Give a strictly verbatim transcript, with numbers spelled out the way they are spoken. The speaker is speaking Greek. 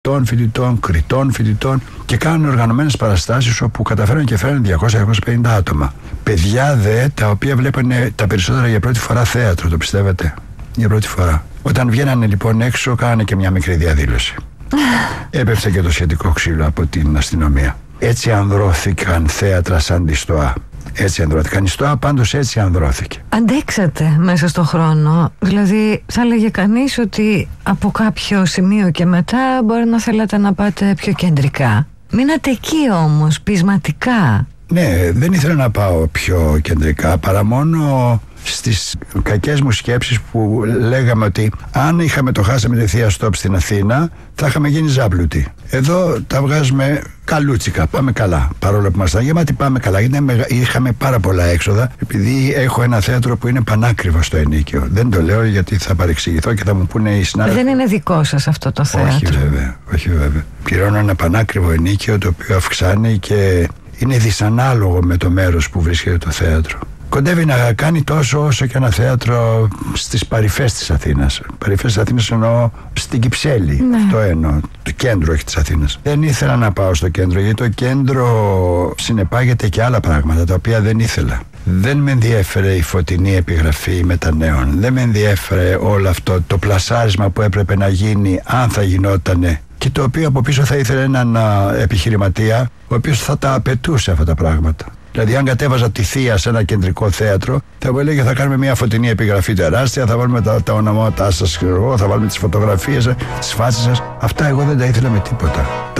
των φοιτητών, κριτών φοιτητών και κάνουν οργανωμένες παραστάσεις όπου καταφέραν και φέραν διακόσια με διακόσια πενήντα άτομα. Παιδιά δε τα οποία βλέπανε τα περισσότερα για πρώτη φορά θέατρο, το πιστεύετε? Για πρώτη φορά. Όταν βγαίνανε λοιπόν έξω, κάνανε και μια μικρή διαδήλωση. Έπεφτε και το σχετικό ξύλο από την αστυνομία. Έτσι ανδρώθηκαν θέατρα σαν τη ΣΤΟΑ. Έτσι ανδρώθηκαν. Η ΣΤΟΑ πάντως έτσι ανδρώθηκε. Αντέξατε μέσα στον χρόνο. Δηλαδή θα έλεγε κανείς ότι από κάποιο σημείο και μετά μπορεί να θέλατε να πάτε πιο κεντρικά. Μείνατε εκεί όμως, πεισματικά. Ναι, δεν ήθελα να πάω πιο κεντρικά, παρά μόνο στις κακές μου σκέψεις που λέγαμε ότι αν είχαμε το χάσαμε τη Θεία Στόπ στην Αθήνα θα είχαμε γίνει ζάπλουτοι. Εδώ τα βγάζουμε καλούτσικα, πάμε καλά. Παρόλο που ήμασταν γεμάτοι, πάμε καλά. Γιατί είχαμε πάρα πολλά έξοδα, επειδή έχω ένα θέατρο που είναι πανάκριβο στο ενίκιο. Δεν το λέω γιατί θα παρεξηγηθώ και θα μου πούνε οι συνάδελφοι. Δεν είναι δικό σας αυτό το θέατρο? Όχι βέβαια, όχι βέβαια. Πληρώνω ένα πανάκριβο ενίκιο το οποίο αυξάνει και είναι δυσανάλογο με το μέρος που βρίσκεται το θέατρο. Κοντεύει να κάνει τόσο όσο και ένα θέατρο στις παρυφές της Αθήνας. Παρυφές της Αθήνας εννοώ στην Κυψέλη. Ναι. Αυτό εννοώ. Το κέντρο όχι της Αθήνας. Δεν ήθελα να πάω στο κέντρο, γιατί το κέντρο συνεπάγεται και άλλα πράγματα τα οποία δεν ήθελα. Δεν με ενδιέφερε η φωτεινή επιγραφή μετανέων. Δεν με ενδιέφερε όλο αυτό το πλασάρισμα που έπρεπε να γίνει, αν θα γινότανε. Και το οποίο από πίσω θα ήθελε έναν επιχειρηματία ο οποίος θα τα απαιτούσε αυτά τα πράγματα. Δηλαδή, αν κατέβαζα τη Θεία σε ένα κεντρικό θέατρο, θα μου έλεγε θα κάνουμε μια φωτεινή επιγραφή τεράστια, θα βάλουμε τα, τα ονόματά σας, θα βάλουμε τις φωτογραφίες, τις φάσεις σας. Αυτά εγώ δεν τα ήθελα με τίποτα.